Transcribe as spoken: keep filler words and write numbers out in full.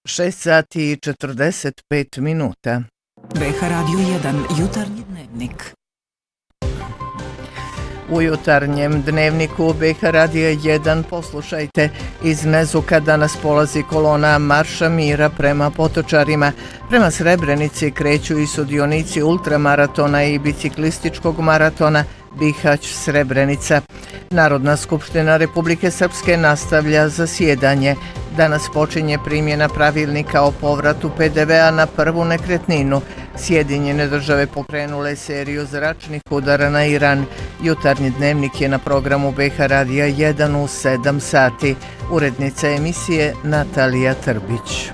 šest sati i četrdeset pet minuta. B H Radio jedan, jutarnji dnevnik. U jutarnjem dnevniku B H Radija jedan poslušajte: iz Mezuka danas polazi kolona Marša mira prema Potočarima. Prema Srebrenici kreću i sudionici ultramaratona i biciklističkog maratona Bihać Srebrenica. Narodna skupština Republike Srpske nastavlja zasjedanje. Danas počinje primjena pravilnika o povratu P D V-a na prvu nekretninu. Sjedinjene države pokrenule seriju zračnih udara na Iran. Jutarnji dnevnik je na programu B H Radija jedan u sedam sati. Urednica emisije Natalija Trbić.